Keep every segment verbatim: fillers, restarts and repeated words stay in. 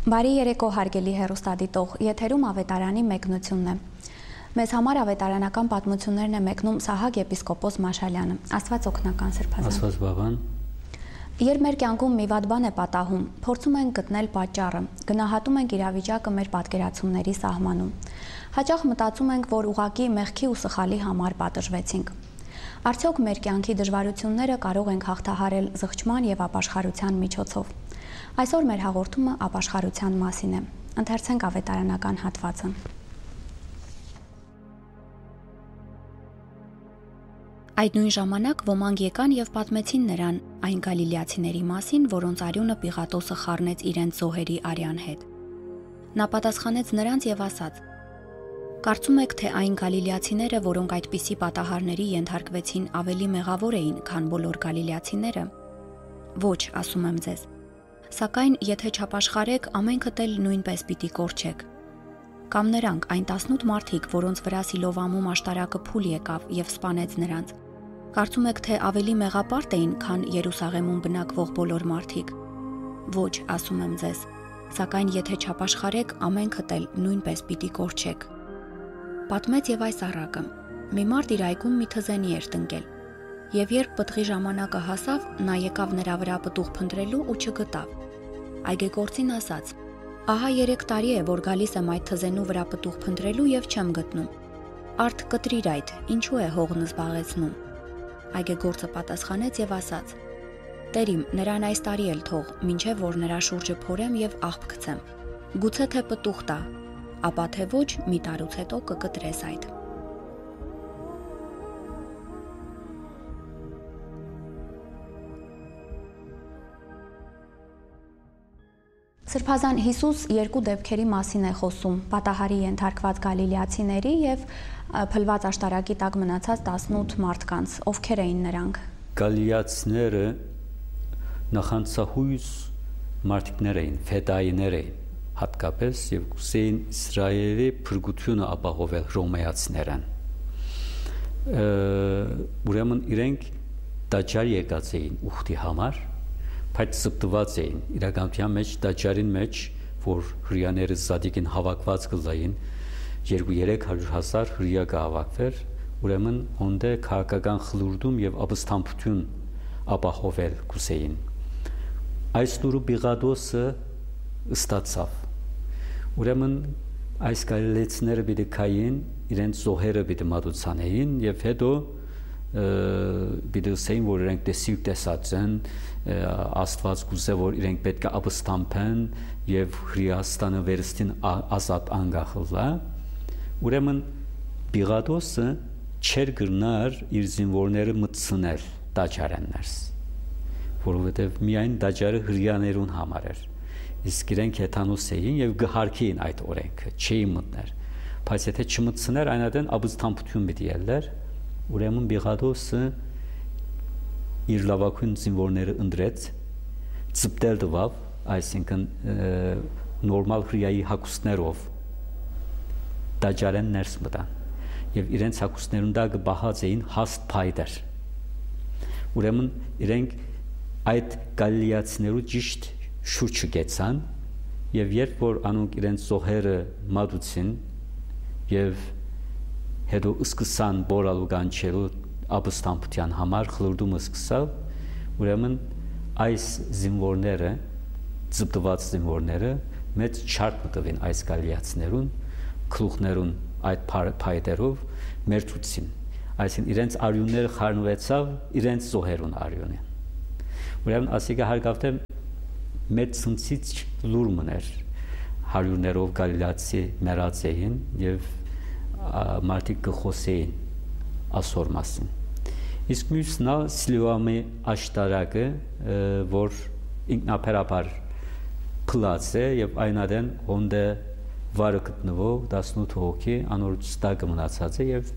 Բարի երեկո հարգելի հեռուստադիտող, եթերում ավետարանի մեկնությունն է։ Մեզ համար ավետարանական պատմություններն է մեկնում Սահակ եպիսկոպոս Մաշալյանը։ Աստված օգնական Սրբազան։ Աստված բավան։ Երբ մեր կյանքում մի վատ բան է պատահում, փորձում ենք գտնել պատճառը, գնահատում ենք իրավիճակը մեր պատկերացումների սահմանում։ Հաճախ մտածում ենք, որ ուղղակի մեղքի ու սխալի համար պատժվեցինք։ Արդյոք մեր կյանքի դժվարությունները կարող ենք հաղթահարել զղջման եւ ապաշխարության միջոցով։ Այսօր մեր հաղորդումը ապաշխարության մասին է։ Ընթերցենք ավետարանական հատվածը։ Այդ նույն ժամանակ ոմանք եկան եւ պատմեցին նրան այն գալիլեացիների մասին, որոնց արյունը Պիղատոսը խառնեց իրենց զոհերի արյան հետ։ Նա պատասխանեց նրանց եւ ասաց. Կարծում եք, թե այն գալիլեացիները, որոնք այդպիսի պատահարների ենթարկվեցին, ավելի մեղավոր էին, քան բոլոր գալիլեացիները։ Ոչ, ասում եմ ձեզ։ Սակայն եթե չապաշխարեք, ամենքդ էլ նույնպես պիտի կորչեք։ Կամ նրանք, այն տասնութ մարդիկ, որոնց վրա Սիլովամում աշտարակը փուլ եկավ եւ սպանեց նրանց։ Կարծում եք, թե ավելի մեղապարտ էին, քան Երուսաղեմում բնակվող բոլոր մարդիկ։ Ոչ, ասում եմ ձեզ։ Սակայն եթե չապաշխարեք, ամենքդ էլ նույնպես պիտի կորչեք։ Պատմեց եւ այս առակը. մի մարդ իր այգում մի թզենի էր տնկել։ Եվ երբ պտղի ժամանակը հասավ, նա եկավ նրա վրա պտուղ փնտրելու ու չգտավ։ Այգեգործին ասաց. Ահա երեք տարի է, որ գալիս եմ այդ թզենու վրա պտուղ փնտրելու եւ չեմ գտնում։ Արդ կտրիր այդ, ինչու է հողն զբաղեցնում։ Այգեգործը պատասխանեց եւ ասաց. Տերիմ, նրան այս տարի էլ թող, մինչեւ որ նրա շուրջը փորեմ եւ աղբ գցեմ։ Գուցե թե պտուղ տա, ապա թե ոչ, մի տարուց հետո կկտրես այդ։ Սրբազան Հիսուս երկու դեպքերի մասին է խոսում՝ պատահարի ենթարկված գալիլեացիների եւ փլված աշտարակի տակ մնացած տասնութ մարդկանց։ Ովքեր էին նրանք։ Գալիլեացիները նախանցահույս մարդիկներ էին, ֆեդայիներ էին, հատկապես եւ կուսեին Իսրայելի փրկությունը ապահովել հռոմեացիներն։ Ուրեմն իրենք դաջար եկած էին ուխտի համար, բայց զբաղված էին իրականության մեջ դաջարին մեջ, որ հրեաները զադիկին հավաքված կլային, երկու-երեք հարյուր հազար հրեա կհավաքվեր, ուրեմն հոնդե քաղաքական խլուրդում եւ ապստամբություն ապահովել կուսեին։ Այս լուրը Պիղատոսը ստացավ։ Ուրեմն այս գալիլեացիները պիտի կային, իրենց զոհերը պիտի մատուցանեին եւ հետո պիտի ասեին, որ իրենք տեսիք տեսած են, Աստված կուզե, որ իրենք պետք է ապստամբեն եւ Հրեաստանը վերստին ազատ անգախլա։ Ուրեմն Պիղատոսը չեր գրնար իր զինվորները մտցնել դաջարեններս, որովհետեւ միայն դաջարը հրեաներուն համար էր։ Իսկ իրենք հեթանոս էին եւ գհարքին այդ օրենքը, չէին մտներ։ Բայց եթե չմտցներ, այնադեն ապստամբություն պիտի ելներ, ուրեմն Պիղատոսը իր լավագույն զինվորները ընդրեց, ծպտել տվավ, այսինքն նորմալ հրեայի հագուստներով դաջարեն ներս մտան եւ իրենց հագուստներուն դա կբահած էին հաստ փայտեր։ Ուրեմն իրենք այդ գալիլեացիներու ճիշտ շուրջը գեցան եւ երբ որ անոնք իրենց զոհերը մատուցին եւ հետո սկսան բորալու կանչելու ապստամբության համար խլուրդումը սկսավ, ուրեմն այս զինվորները, ծպտված զինվորները մեծ չարք մտվին այս գալիլեացիներուն, գլուխներուն այդ փայտերով մերթուցին, այսինքն իրենց արյունները խառնվեցավ իրենց զոհերուն արյունին։ Ուրեմն ասիկա հարգավտե մեծ ցնցիչ լուր մներ, հարյուրներով գալիլեացի մեռած էին եւ մարդիկ կխոսեին ասոր մասին։ Իսկ մյուսն է Սիլովամի աշտարակը, որ ինքնաբերաբար փլած է եւ այնադեն հոնդե վարը գտնվող տասնութ հոգի անորոց տակ մնացած է եւ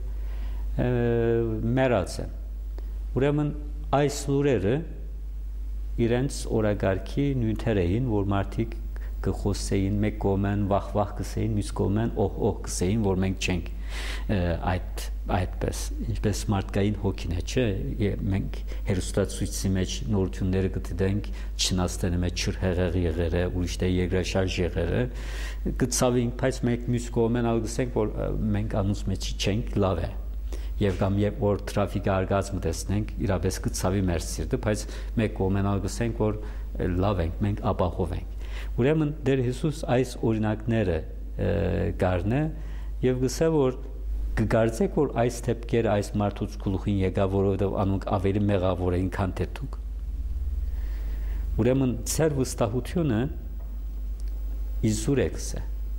մեռած է։ Ուրեմն այս լուրերը իրենց օրագարկի նյութեր էին, որ մարդիկ կխոսեին մեկ կողմեն վախ-վախ կսեին, մյուս կողմեն օհ-օհ կսեին, որ մենք չենք այդ այդպես ինչպես մարդկային հոգին է, չէ, մենք հերոստացույցի մեջ նորությունները գտենք չնաստանի մեջ չրհեղեղ եղերը, ուրիշ թե երկրաշարժ եղերը, գծավինք, բայց մենք մյուս կողմեն ալգսենք, որ մենք անուս մեջ չենք, լավ է։ Եվ կամ երբ որ տրաֆիկը արգածում տեսնենք, իրապես գծավի մեր սիրտը, բայց մեկ կողմեն ալգսենք, որ լավ ենք, մենք ապահով ենք։ Ուրեմն Տեր Հիսուս այս օրինակները գարնե եւ գսե որ կգարձեք որ այս թեփքերը այս մարդուց գլուխին եկա, որովհետեւ անոնք ավելի մեղավոր էին, քան թե դուք։ Ուրեմն ծեր վստահությունը իզուր է գսե։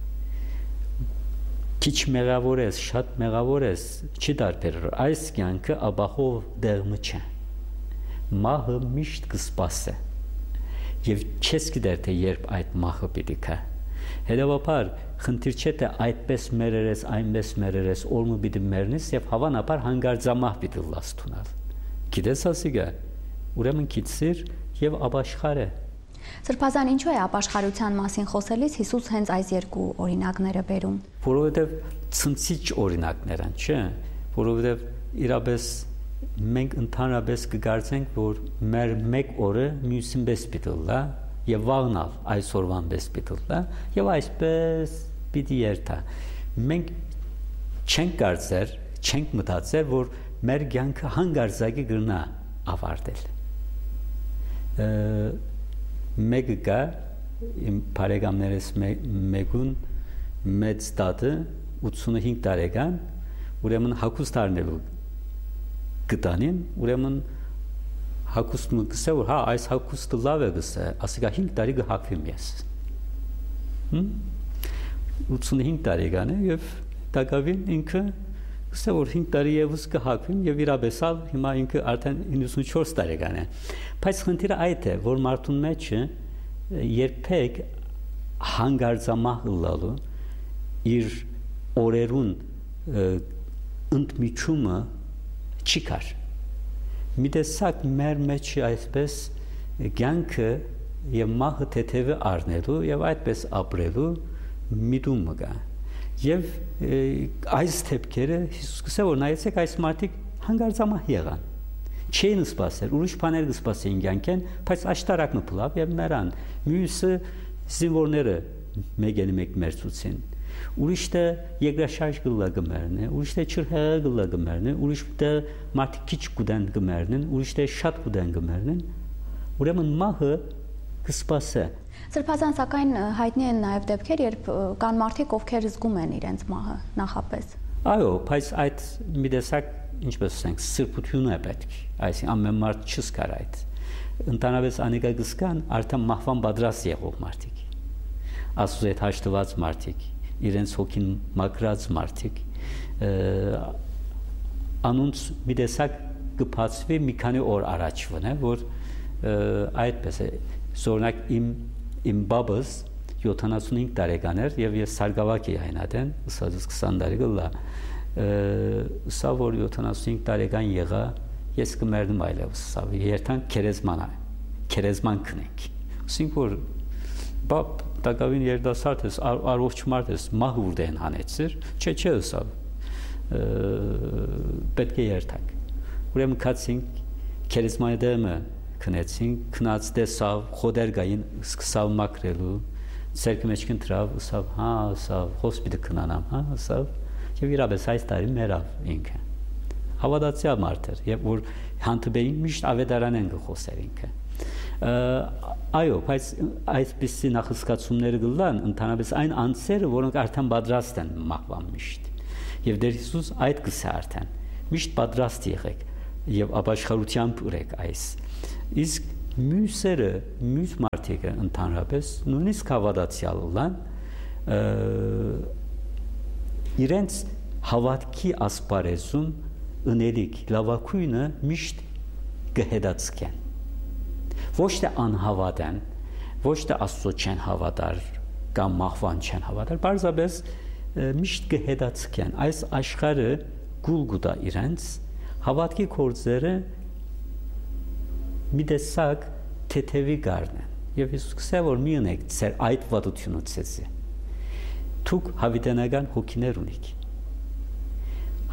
Քիչ մեղավոր ես, շատ մեղավոր ես, չի դարբերır։ Այս կյանքը ապահով դեղմը չէ։ Մահը միշտ կսպասե։ Եվ չես գիտեր թե երբ այդ մահը պիտի գա։ Հետևաբար խնդիր չէ թե այդպես մերերես, այնպես մերերես, օրմը պիտի մեռնես եւ հավանաբար հանգարձամահ պիտի լաս տունալ։ Գիտես ասիգա, ուրեմն քիծիր եւ ապաշխար է։ Սրբազան ինչու է ապաշխարության մասին խոսելիս Հիսուս հենց այս երկու օրինակները բերում։ Որովհետեւ ցնցիչ օրինակներ են, չէ՞, որովհետեւ իրապես մենք ընդհանրապես կգարձենք, որ մեր մեկ օրը մյուսին պես պիտի լա եւ վաղնալ այսօրվան պես պիտի լա եւ այսպես պիտի երթա։ Մենք չենք կարծեր, չենք մտածեր, որ մեր կյանքը հանգարձակի գրնա ավարտել։ Մեկը կա իմ բարեկամներս մեկուն մեծ տատը ութսունհինգ տարեկան, ուրեմն հագուստ առնելու գտանին, ուրեմն հագուստը գսե որ հա այս հագուստը լավ է գսե, ասիկա հինգ տարի կհագվեմ ես։ ութսունհինգ տարեկան է եւ տակավին ինքը գսե որ հինգ տարի եւս կհագվեմ եւ իրաբեսալ հիմա ինքը արդեն իննսունչորս տարեկան է։ Բայց խնդիրը այդ է, որ մարդուն մեջ երբեք հանգարձամահ լալու իր օրերուն ընդմիջումը չի կար։ Մի տեսակ մեր մեջ այսպես կյանքը եւ մահը թեթևը առնելու եւ այդպես ապրելու միտումը կա։ Եվ այս թեփքերը Հիսուս կսե որ նայեցեք այս մարդիկ հանգարձամահ եղան։ Չէին սպասել, ուրիշ բաներ կսպասեին կյանքեն, բայց աշտարակը փլավ եւ մեռան։ Մյուսը զինվորները մեկ-ել մեկ մերցուցին։ Ուրիշ թե երկրաշարժ գլա գմերն է, ուրիշ թե չրհեղը գլա գմերն է, ուրիշ թե մարդիկ քիչ կուդեն գմերն են, ուրիշ թե շատ կուդեն գմերն են, ուրեմն մահը կսպասե։ Սրբազան սակայն հայտնի են նաև դեպքեր, երբ կան մարդիկ, ովքեր զգում են իրենց մահը նախապես։ Այո, բայց այդ մի տեսակ, ինչպես ասենք, սրբություն է պետք, այսինքն ամեն մարդ չզգար այդ։ Ընդհանրապես անիկա գսկան արդեն մահվան պատրաստ եղող մարդիկ։ Աստծո հետ հաշտված մարդիկ, իրենց հոգին մակրած մարդիկ, անոնց մի տեսակ կփածվի մի քանի օր առաջվն է, որ այդպես է, օրինակ իմ իմ բաբս յոթանասունհինգ տարեկան էր եւ ես Սարգսակի այնադեն, ըսած քսան տարի գլա, սա որ յոթանասունհինգ տարեկան եղա, ես կմեռնեմ այլևս, սա երթան քերեզմանա, քերեզման կնենք։ Ասենք որ բաբ տակավին երդասարդ ես, առողջ մարդ ես, մահ ուրդեն հանեցիր, չէ չէ սա պետք է երթանք։ Ուրեմն կացինք քերեզմանի դեմը քնեցինք, քնած տեսավ, խոդեր գային, սկսավ մաքրելու, ցերկի մեջ կընտրավ, ասավ, հա, ասավ, հոսպիտալ քնանամ, հա, ասավ, եւ իրապես այս տարի մեռավ ինքը։ Հավատացյալ մարդ էր, եւ որ հանդիպեին միշտ ավետարան են գխոսեր ինքը։ Այո, բայց այսպիսի նախասկացումները գլան, ընդհանրապես այն անձերը, որոնք արդեն պատրաստ են մահվան միշտ։ Եվ Տեր Հիսուս այդ գսե արդեն, միշտ պատրաստ եղեք եւ ապաշխարությամբ ուրեք այս։ Իսկ մյուսերը, մյուս մարդիկը ընդհանրապես նույնիսկ հավատացյալ լան իրենց հավատքի ասպարեզում ընելիք լավակույնը միշտ կհետացկեն։ Ոչ թե անհավատ են, ոչ թե Աստծո չեն հավատար կամ մահվան չեն հավատար, բարձրապես միշտ կհետացկեն։ Այս աշխարհը գուլ գուտա իրենց հավատքի գործերը մի տեսակ թեթևի գարն են։ Եվ Հիսուս կսե որ մի ունեք ձեր այդ վատությունը ցեզի։ Դուք հավիտենական հոգիներ ունեք։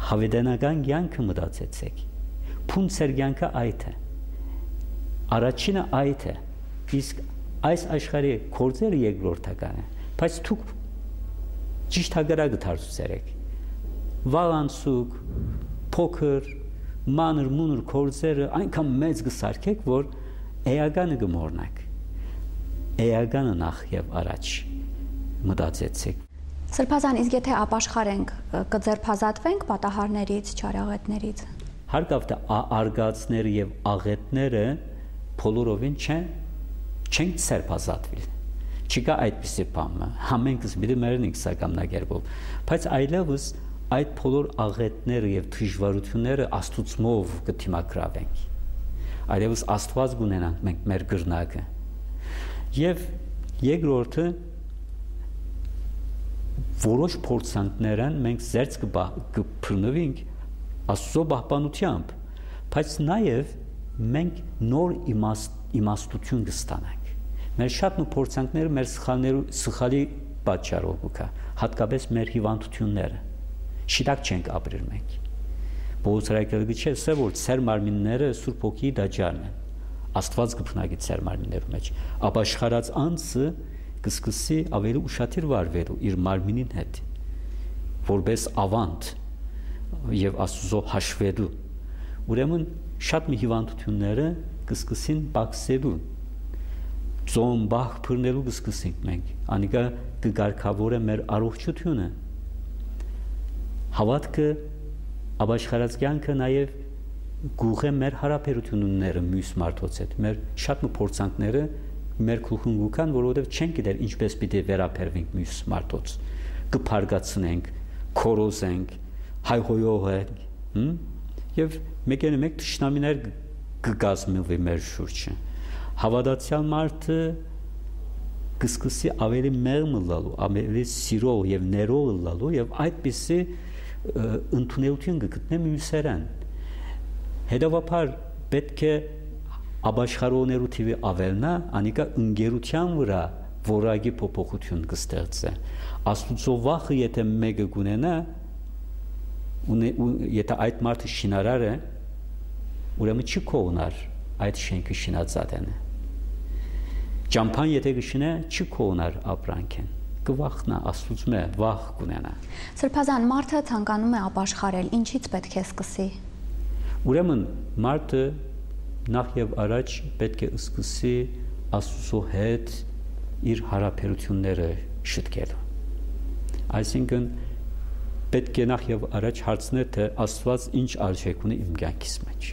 հավիտենական կյանքը մտածեցեք։ Փունցեր կյանքը այդ է։ Առաջինը այդ է։ Իսկ այս աշխարհի գործերը երկրորդական է։ Բայց դուք ճիշտ հագարակը դարձրեք։ Վալանսուկ, փոքր, մանր մունր գործերը այնքան մեծ կսարքեք, որ էականը կմոռնաք։ Էականը նախ եւ առաջ մտածեցեք։ Սրբազան, իսկ եթե ապաշխարենք, կձերբազատվենք պատահարներից, չարաղետներից։ Հարկավ թե արգածները եւ աղետները բոլորովին չեն չեն ձերբազատվել։ Չկա այդպիսի բան։ Համենքս մի դերին ինքսակամնագերբով, բայց այլևս այդ բոլոր աղետները եւ դժվարությունները աստուծմով կդիմակրավենք։ Այլևս Աստված կունենանք մենք մեր գրնակը։ Եվ երկրորդը որոշ փորձանքներն մենք զերծ կփրնվենք Աստծո պահպանությամբ, բայց նաև մենք նոր իմաստ, իմաստություն կստանանք։ Մեր շատ նույն փորձանքները մեր սխալներու սխալի պատճառով կա, հատկապես մեր հիվանդությունները։ Շիտակ չենք ապրել մենք։ Բողոքարակելը չէ, սա որ ծեր մարմինները Սուրբ Հոգի դաջարն են։ Աստված կփնագի ծեր մարմիններու մեջ։ Ապաշխարած անձը կսկսի ավելի ուշադիր վարվելու իր մարմինին հետ, որպես ավանդ եւ Աստծո հաշվելու։ Ուրեմն շատ մի հիվանդությունները կսկսին բացելու, ծոմ բախ բռնելու կսկսենք մենք, անիկա կգարկավորե մեր առողջությունը։ Հավատքը, ապաշխարած կյանքը նաեւ գուղե մեր հարաբերությունները մյուս մարդոց հետ, մեր շատ մի փորձանքները մեր քուխունգուկան, որովհետև չենք գիտեր ինչպես պիտի վերաբերվենք մյուս մարդոց, կփարգացնենք, քորոզենք, հայհոյողենք, եւ մեկը մեկ թշնամիներ կգազմվի մեր շուրջը։ Հավատացյալ մարդը կսկսի ավելի մեղմ լալու, ավելի սիրող եւ ներող լալու եւ այդպիսի ընդունելություն կգտնե մյուսերան։ Հետևաբար պետք է ապաշխարողներու թիվը ավելնա, անիկա ընկերության վրա որակի փոփոխություն կստեղծե։ Աստուծո վախը եթե մեկը գունենա, եթե այդ մարդը շինարար է, ուրեմն չի կողնար այդ շենքը շինածատենը։ Ճամփան եթե կշինե, չի կողնար ապրանքեն։ Կվախնա Աստուծո վախ գունենա։ Սրբազան, մարդը ցանկանում է ապաշխարել, ինչից պետք է սկսի։ Ուրեմն մարդը նախ եւ առաջ պետք է սկսի Աստծո հետ իր հարաբերությունները շտկել։ Այսինքն պետք է նախ եւ առաջ հարցնել թե Աստված ինչ արժեք ունի իմ կյանքիս մեջ։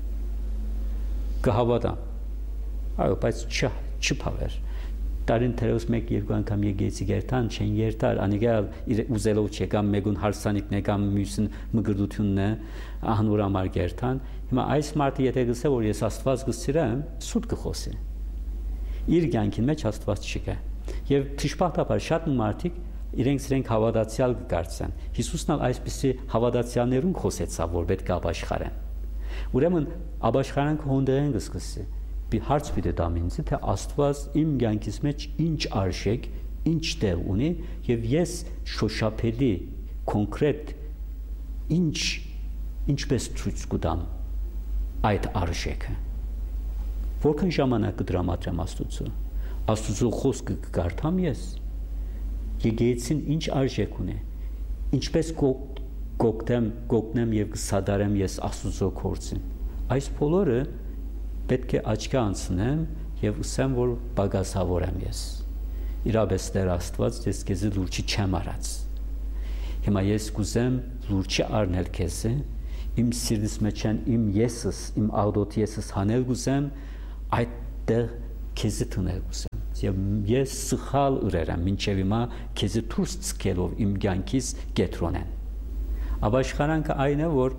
Կհավատամ։ Այո, բայց չ չփավեր։ Տարին թերևս մեկ երկու անգամ եկեցի գերտան, չեն երթար, անիկալ ուզելով չեկամ մեկուն հարսանիքն եկամ մյուսին մգրդությունն է, ահնուր համար գերտան։ Հիմա այս մարդը եթե գսե որ ես Աստված գսիրեմ, սուտ կխոսի։ Իր կյանքին մեջ Աստված չկա։ Եվ թշպախտաբար շատ մարդիկ իրենք իրենք հավատացյալ կգարցան։ Հիսուսն ալ այսպիսի հավատացյալներուն խոսեցավ, որ պետք է ապաշխարեն։ Ուրեմն ապաշխարանքը հոնդերեն կսկսի։ Հարց պիտի տամ ինձ, թե Աստված իմ կյանքիս մեջ ինչ արժեք, ինչ տեղ ունի եւ ես շոշափելի կոնկրետ ինչ ինչպես ցույց կտամ այդ արժեքը։ Որքան ժամանակ կդրամատրեմ Աստծո։ Աստծո խոսքը կգարթամ ես։ Եկեղեցին ինչ արժեք ունի։ Ինչպես կօգտեմ, կօգնեմ եւ կսադարեմ ես Աստծո գործին։ Այս բոլորը պետք է աչքի անցնեմ եւ ուսեմ որ բագասավոր եմ ես։ Իրապես Տեր Աստված ես քեզ լուրջ չեմ արած։ Հիմա ես կուզեմ լուրջ առնել քեզ, իմ սիրտիս մեջ իմ եսս, իմ աղդոտ եսս հանել կուզեմ, այդտեղ քեզ տնել կուզեմ։ Եվ ես սխալ ուրերեմ, մինչև հիմա քեզ դուրս ցկելով իմ կյանքից կետրոնեն։ Ապաշխարանքը այն է որ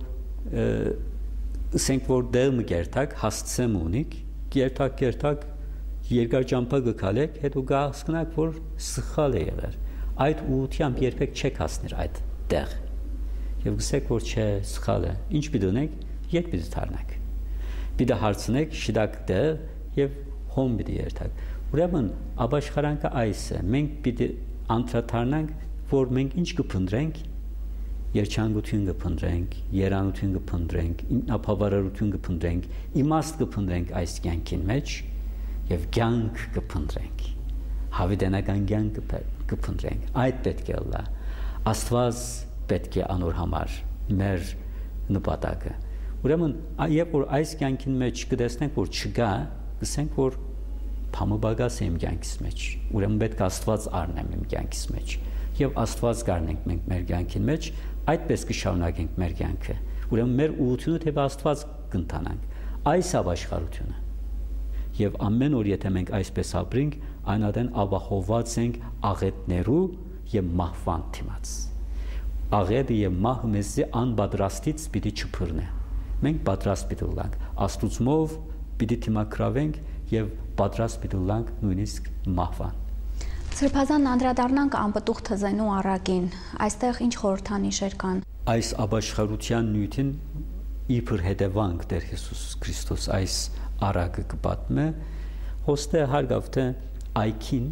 ասենք որ դեր մգերտակ հասցեմ ունիք, գերտակ գերտակ երկար ճամփա գկալեք, հետո գահսկնակ որ սխալ է եղել։ Այդ ուղությամբ երբեք չեք հասներ այդ տեղ։ Եվ գսեք որ չէ սխալ է։ Ինչ պիտի ունեք, ետ պիտի դառնաք։ Պիտի հարցնեք շիդակ տեղ եւ հոմ պիտի երթակ։ Ուրեմն ապաշխարանքը այս է։ Մենք պիտի անդրադառնանք, որ մենք ինչ կփնտրենք երջանկություն կփնտրենք, երանություն կփնտրենք, ինքնաբավարարություն կփնտրենք, իմաստ կփնտրենք այս կյանքին մեջ եւ կյանք կփնտրենք, հավիտենական կյանք կփնտրենք։ Այդ պետք է լա։ Աստված պետք է անոր համար մեր նպատակը։ Ուրեմն, երբ որ այս կյանքին մեջ կտեսնենք, որ չկա, կսենք, որ փամը բագաս է իմ կյանքից մեջ։ Ուրեմն պետք է Աստված առնեմ իմ կյանքից մեջ։ Եվ Աստված գարնենք մենք մեր կյանքին մեջ, այդպես կշարունակենք մեր կյանքը։ Ուրեմն մեր ուղղությունը թե Աստված կընթանանք։ Այս է աշխարհությունը։ Եվ ամեն օր եթե մենք այսպես ապրենք, այնադեն ապահովված ենք աղետներու եւ մահվան դիմաց։ Աղետը եւ մահը մեզի անպատրաստից պիտի չփռնե։ Մենք պատրաստ պիտի լինենք, Աստուծմով պիտի դիմակրավենք եւ պատրաստ պիտի լինենք նույնիսկ մահվան։ Սրբազան անդրադառնանք անպտուղ թզենու առակին, այստեղ ինչ խորհրդանիշեր կան։ Այս ապաշխարության նյութին իբր հետևանք Տեր Հիսուս Քրիստոս այս առակը կպատմե, հոստե հարգավ թե այքին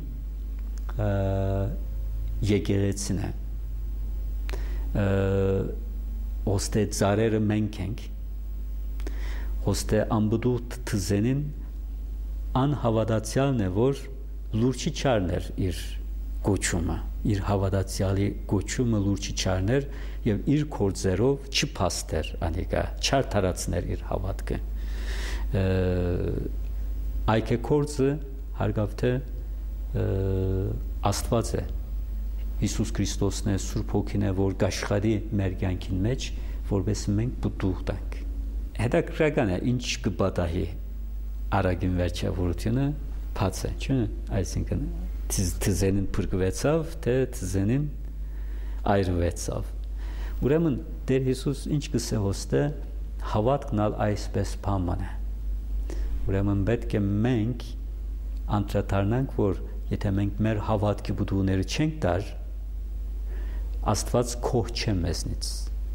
եկեղեցին է, հոստե ծարերը մենք ենք, հոստե անպտուղ թզենին անհավատացյալն է, որ լուրջի չարներ իր գոչումը, իր հավատացյալի գոչումը լուրջի չարներ եւ իր կորձերով չփաստեր անիկա, չարթարացներ իր հավատքը։ Այքե կորձը հարգավ թե Աստված է, Հիսուս Քրիստոսն է, Սուրբ Հոգին է, որ գաշխարի մեր կյանքին մեջ, որպես մենք պտուղ տանք։ Հետաքրքրական է, ինչ կպատահի առագին վերջավորությունը բաց է, չէ՞, այսինքն թզենին փրկվեցավ, թե թզենին այրվեցավ։ Ուրեմն Տեր Հիսուս ինչ կսե հոստե հավատքն ալ այսպես բան է։ Ուրեմն պետք է մենք անդրադառնանք, որ եթե մենք մեր հավատքի բուդուները չենք տար, Աստված քոհ չէ մեզնից։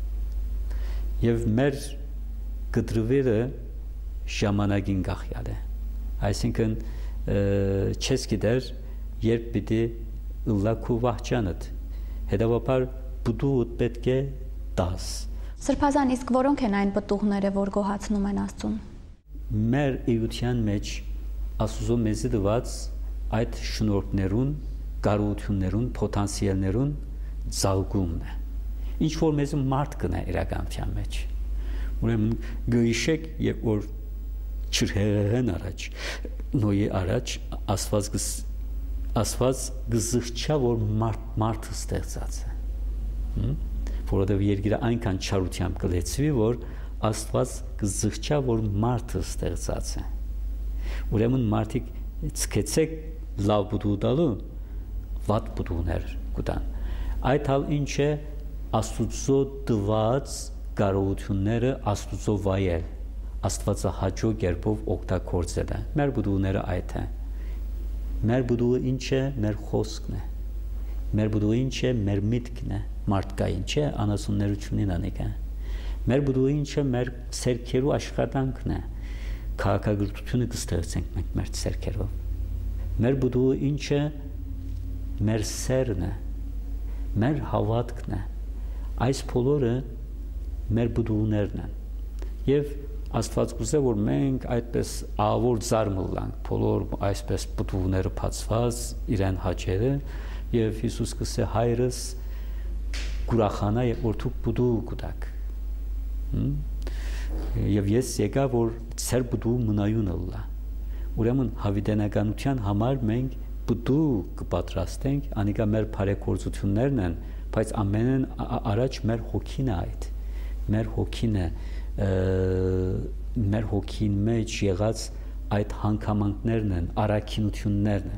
Եվ մեր գդրվերը ժամանակին գախյալ է։ Այսինքն չես գիտեր, երբ պիտի ըլլակու վահճանդ, հետևաբար պտուղդ պետք է տաս։ Սրբազան, իսկ որոնք են այն պտուղները, որ գոհացնում են Աստծուն։ Մեր իրության մեջ Աստուծո մեզի տված այդ շնորհներուն, կարողություններուն, պոտենցիալներուն զարգումն է։ Ինչ որ մեզ մարդ կնա իրականության մեջ։ Ուրեմն գիշեք, երբ որ չհեղեն առաջ, նոյի առաջ Աստված Աստված գզղչա, որ մարդ մարդը ստեղծած է։ Որովհետև երկիրը այնքան չարությամբ կլեցվի, որ Աստված գզղչա, որ մարդը ստեղծած է։ Ուրեմն մարդիկ ցկեցեք լավ բուդու տալու, վատ բուդուներ կտան։ Այդ հալ ինչ է Աստուծո տված կարողությունները Աստուծո վայել, Աստվածահաճո կերպով օգտագործել է։ Մեր բուդուները այդ է։ Մեր բուդուը ինչ է, մեր խոսքն է։ Մեր բուդուը ինչ է, մեր միտքն է, մարդկային չէ, անասուններությունին անիկա։ Մեր բուդուը ինչ է, մեր ցերքերու աշխատանքն է։ Քաղաքագրությունը կստեղծենք մենք մեր ցերքերով։ Մեր բուդուը ինչ է, մեր սերն է, մեր հավատքն է։ Այս բոլորը մեր բուդուներն են։ Եվ Աստված կուզե, որ մենք այդպես ավոր զարմլանք, բոլոր այսպես բուդուները բացված իրեն հաճերը, եւ Հիսուս կսե հայրս կուրախանա, որ դուք բուդու կուտակ։ Եվ ես եկա, որ ծեր բուդու մնայուն լա։ Ուրեմն հավիտենականության համար մենք բուդու կպատրաստենք, անիկա մեր բարեգործություններն են, բայց ամենն առաջ մեր հոգին է այդ։ Մեր հոգին է մեր հոգին մեջ եղած այդ հանգամանքներն են, առաքինություններն են։